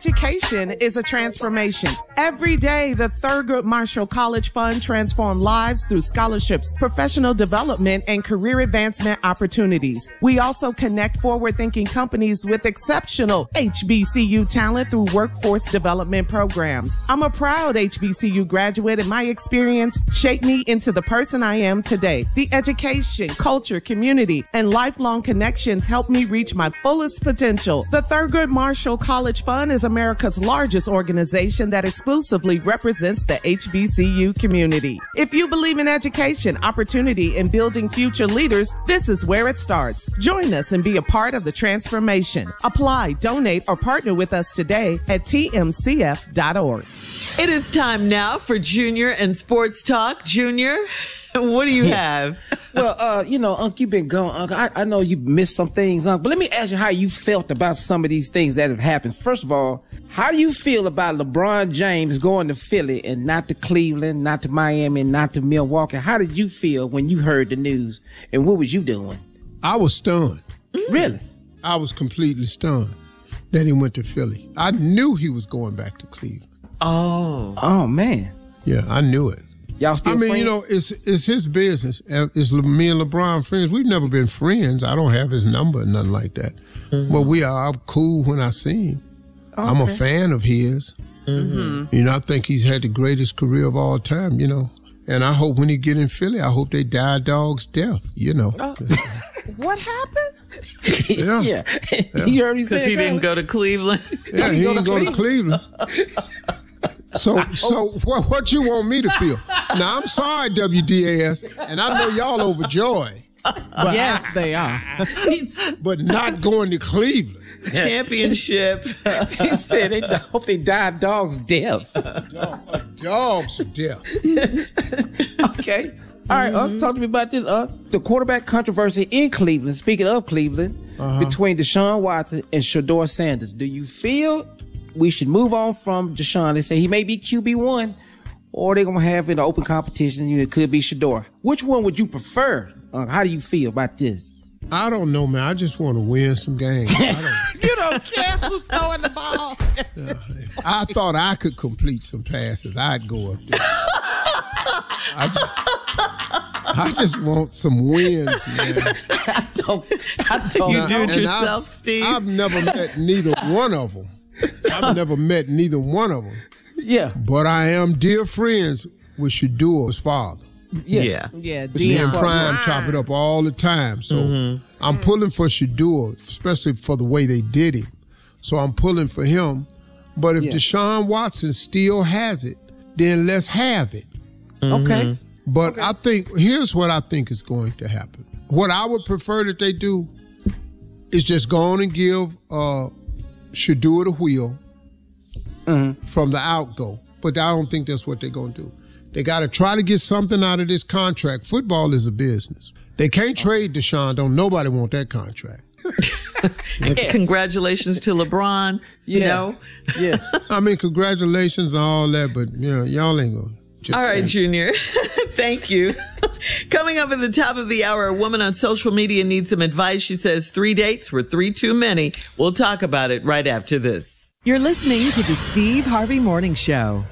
Education is a transformation. Every day, the Thurgood Marshall College Fund transforms lives through scholarships, professional development, and career advancement opportunities. We also connect forward-thinking companies with exceptional HBCU talent through workforce development programs. I'm a proud HBCU graduate, and my experience shaped me into the person I am today. The education, culture, community, and lifelong connections helped me reach my fullest potential. The Thurgood Marshall College Fund is America's largest organization that exclusively represents the HBCU community. If you believe in education, opportunity, and building future leaders, this is where it starts. Join us and be a part of the transformation. Apply, donate, or partner with us today at tmcf.org. It is time now for Junior and Sports Talk. Junior, what do you have? Well, Unc, you've been gone, Unc. I know you missed some things, Unc, but let me ask you how you felt about some of these things that have happened. First of all, how do you feel about LeBron James going to Philly and not to Cleveland, not to Miami, not to Milwaukee? How did you feel when you heard the news, and what was you doing? I was stunned. Really? I was completely stunned that he went to Philly. I knew he was going back to Cleveland. Oh, man. Yeah, I knew it. Y'all still friends? It's his business. It's me and LeBron friends. We've never been friends. I don't have his number, nothing like that. Mm-hmm. But I'm cool when I see him. Okay. I'm a fan of his. Mm-hmm. I think he's had the greatest career of all time, And I hope when he get in Philly, I hope they die a dog's death, What happened? Yeah. You heard me say because he didn't go to Cleveland. Yeah, he didn't go to Cleveland. So what you want me to feel? Now, I'm sorry, WDAS, and I know y'all overjoyed. But yes, they are. But not going to Cleveland. Championship. He said they hope they die a dog's death. A dog's death. Okay. All right, talk to me about this. The quarterback controversy in Cleveland, speaking of Cleveland, between Deshaun Watson and Shedeur Sanders. Do you feel we should move on from Deshaun? They say he may be QB1, or they're going to have an open competition. It could be Shedeur. Which one would you prefer? How do you feel about this? I don't know, man. I just want to win some games. You don't care who's throwing the ball. I thought I could complete some passes. I'd go up there. I just want some wins, man. I don't. You do it yourself, Steve? I've never met neither one of them. Yeah. But I am dear friends with Shedeur's father. Yeah. Me and Prime chop it up all the time. So I'm pulling for Shedeur, especially for the way they did him. So I'm pulling for him. But if Deshaun Watson still has it, then let's have it. Okay. But I think, here's what I think is going to happen. What I would prefer that they do is just go on and give Shedeur the wheel from the outgo. But I don't think that's what they're going to do. They got to try to get something out of this contract. Football is a business. They can't trade Deshaun. Don't nobody want that contract. Congratulations to LeBron. You know. Yeah. I mean, congratulations and all that, but y'all ain't going to. All right, Junior. Thank you. Coming up at the top of the hour, a woman on social media needs some advice. She says 3 dates were 3 too many. We'll talk about it right after this. You're listening to the Steve Harvey Morning Show.